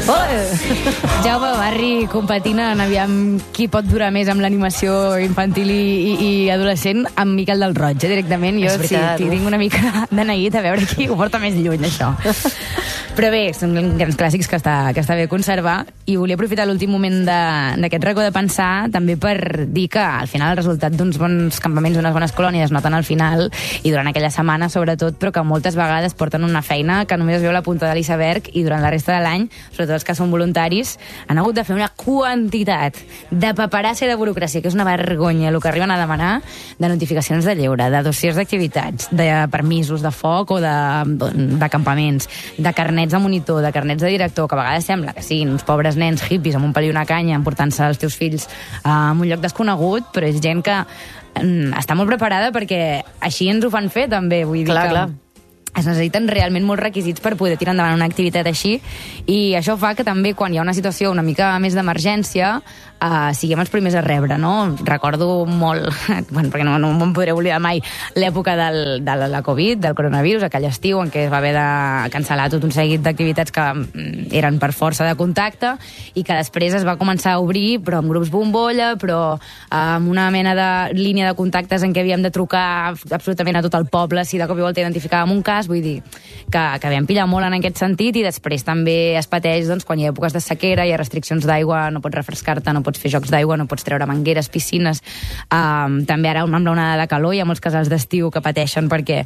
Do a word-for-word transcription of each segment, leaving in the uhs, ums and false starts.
Jaume Barri competint en aviam qui pot durar més amb l'animació infantil i, i, i adolescent amb Miquel del Roig, eh, directament. Jo sí, tinc una mica de neguit a veure qui ho porta més lluny, això. Però bé, són grans clàssics que està, que està bé conservar, i volia aprofitar l'últim moment d'aquest racó de pensar també per dir que al final el resultat d'uns bons campaments, d'unes bones colònies, noten al final i durant aquella setmana sobretot, però que moltes vegades porten una feina que només es veu la punta de l'iceberg, i durant la resta de l'any, sobretot els que són voluntaris, han hagut de fer una quantitat de paperassa i de burocràcia, que és una vergonya el que arriben a demanar, de notificacions de lleure, de dossiers d'activitats, de permisos de foc o de, de campaments, de carnets de monitor, de carnets de director, que a vegades sembla que siguin uns pobres nens hippies amb un pal i una canya emportant-se els teus fills a un lloc desconegut, però és gent que està molt preparada perquè així ens ho fan fer també, vull dir clar, que... clar. Es necessiten realment molts requisits per poder tirar endavant una activitat així, i això fa que també quan hi ha una situació una mica més d'emergència uh, siguem els primers a rebre, no? Recordo molt, bueno, perquè no, no em podré oblidar mai, l'època del, de la Covid, del coronavirus, aquell estiu en què es va haver de cancel·lar tot un seguit d'activitats que eren per força de contacte, i que després es va començar a obrir, però amb grups bombolla, però amb una mena de línia de contactes en què havíem de trucar absolutament a tot el poble si de cop i volta identificàvem un cas. Vull dir que, que vam pillar molt en aquest sentit, i després també es pateix doncs, quan hi ha èpoques de sequera, hi ha restriccions d'aigua, no pots refrescar-te, no pots fer jocs d'aigua, no pots treure mangueres, piscines. Um, també ara amb l'onada de calor hi ha molts casals d'estiu que pateixen perquè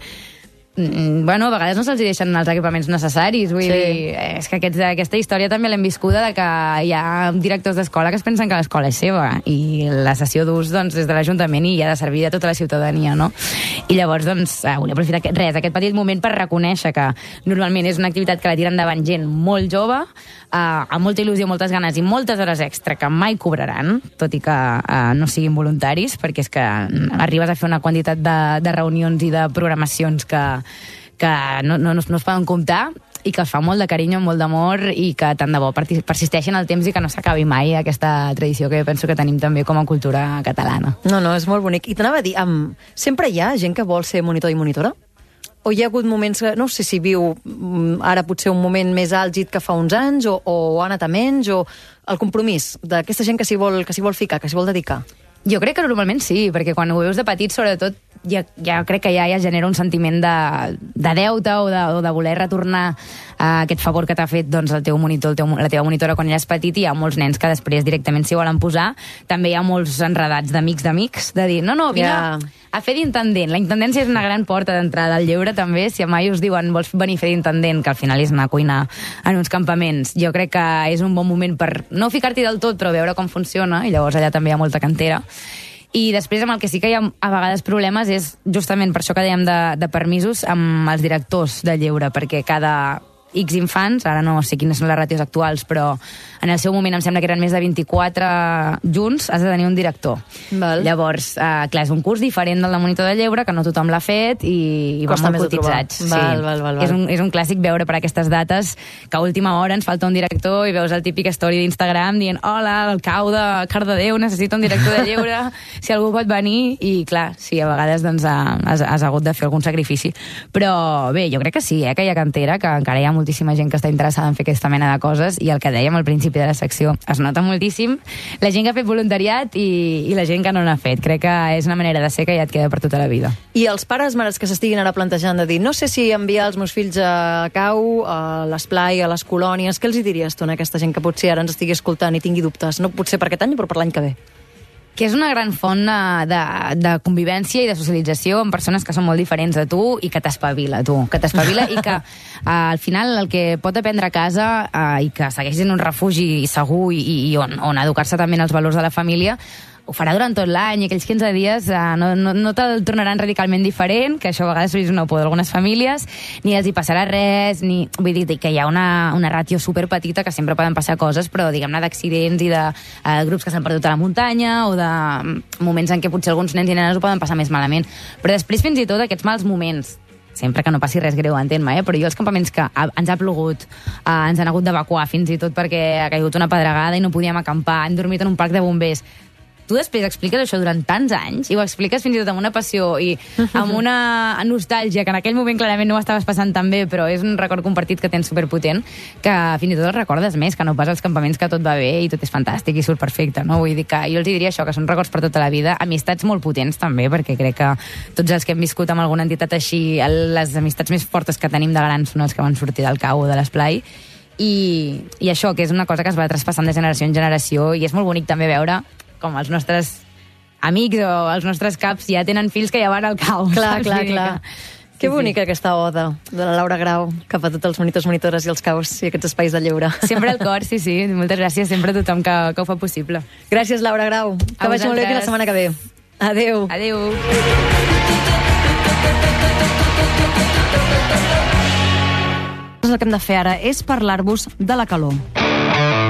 bueno, a vegades no se'ls deixen els equipaments necessaris, vull sí. dir, és que aquest, aquesta història també l'hem viscuda, de que hi ha directors d'escola que es pensen que l'escola és seva, i la sessió d'ús doncs, és de l'Ajuntament i ha de servir a tota la ciutadania, no? I llavors, doncs, volia aprofitar aquest, res, aquest petit moment per reconèixer que normalment és una activitat que la tira endavant gent molt jove, eh, amb molta il·lusió, moltes ganes i moltes hores extra que mai cobraran, tot i que eh, no siguin voluntaris, perquè és que arribes a fer una quantitat de, de reunions i de programacions que que no, no, no es poden comptar, i que es fa molt de carinyo, molt d'amor, i que tant de bo persisteixen el temps i que no s'acabi mai aquesta tradició que penso que tenim també com a cultura catalana. No, no, és molt bonic. I t'anava a dir, um, sempre hi ha gent que vol ser monitor i monitora? O hi ha hagut moments que, no sé si viu ara potser un moment més àlgid que fa uns anys, o, o ha anat a menys, o el compromís d'aquesta gent que s'hi vol, que s'hi vol ficar, que s'hi vol dedicar? Jo crec que normalment sí, perquè quan ho veus de petit, sobretot, ja, ja crec que ja, ja genera un sentiment de, de deute o de, o de voler retornar a aquest favor que t'ha fet doncs, el teu monitor, el teu, la teva monitora quan eres petit, i hi ha molts nens que després directament s'hi volen posar. També hi ha molts enredats d'amics d'amics, de dir, no, no, vine yeah. a fer d'intendent. La intendència és una gran porta d'entrada al lleure, també. Si mai us diuen vols venir a fer d'intendent, que al final és anar a cuinar en uns campaments, jo crec que és un bon moment per no ficar-t'hi del tot, però veure com funciona, i llavors allà també hi ha molta cantera. I després amb el que sí que hi ha a vegades problemes és justament per això que dèiem de, de permisos amb els directors de lleure, perquè cada X infants, ara no sé quines són les ràtios actuals, però en el seu moment em sembla que eren més de vint-i-quatre junts, has de tenir un director. Val. Llavors, eh, clar, és un curs diferent del de monitor de lleure, que no tothom l'ha fet, i, i van molt cotitzats. Val, sí. val, val, val. És, un, és un clàssic veure per aquestes dates que a última hora ens falta un director i veus el típic story d'Instagram dient hola, l'alcau de Cardedeu necessita un director de lleure, si algú pot venir, i clar, sí, a vegades doncs, has, has hagut de fer algun sacrifici. Però bé, jo crec que sí, eh, que hi ha cantera, que encara hi ha moltíssima gent que està interessada en fer aquesta mena de coses, i el que dèiem al principi de la secció, es nota moltíssim la gent que ha fet voluntariat i, i la gent que no n'ha fet. Crec que és una manera de ser que ja et queda per tota la vida. I els pares, mares que s'estiguin ara plantejant de dir, no sé si enviar els meus fills a cau, a l'esplai, a les colònies, què els hi diries tu a aquesta gent que potser ara ens estigui escoltant i tingui dubtes? No potser per aquest any, però per l'any que ve. Que és una gran font de, de convivència i de socialització amb persones que són molt diferents de tu i que t'espavila, tu. Que t'espavila i que uh, al final el que pot aprendre a casa uh, i que segueix sent un refugi segur i, i on, on educar-se també en els valors de la família, ho farà durant tot l'any, i aquells quinze dies eh, no, no, no te'l tornaran radicalment diferent, que això a vegades és una por d'algunes famílies, ni els hi passarà res, ni vull dir que hi ha una, una ràtio superpetita, que sempre poden passar coses, però diguem-ne d'accidents i de eh, grups que s'han perdut a la muntanya, o de moments en què potser alguns nens i nenes ho poden passar més malament. Però després fins i tot aquests mals moments, sempre que no passi res greu, entén-me, eh? Però jo els campaments que ha, ens ha plogut, eh, ens han hagut d'evacuar fins i tot perquè ha caigut una pedregada i no podíem acampar, hem dormit en un parc de bombers, tu després expliques això durant tants anys, i ho expliques fins i tot amb una passió i amb una nostàlgia, que en aquell moment clarament no ho estaves passant tan bé, però és un record compartit que tens superpotent, que fins i tot el recordes més, que no pas als campaments que tot va bé i tot és fantàstic i surt perfecte, no? Vull dir que jo els diria això, que són records per tota la vida, amistats molt potents també, perquè crec que tots els que hem viscut amb alguna entitat així, les amistats més fortes que tenim de grans són els que van sortir del cau o de l'esplai, i, i això, que és una cosa que es va traspassant de generació en generació, i és molt bonic també veure com els nostres amics o els nostres caps ja tenen fills que ja van al cau. Clar, saps? clar, Vull dir clar. que- Que Sí, bonica aquesta oda de la Laura Grau cap a tots els monitors, monitores i els caus i aquests espais de lleure. Sempre al cor, sí, sí. Moltes gràcies sempre a tothom que, que ho fa possible. Gràcies, Laura Grau. Que A vagi molt bé fins la vosaltres. setmana que ve. Adéu. Adéu. El que hem de fer ara és parlar-vos de la calor.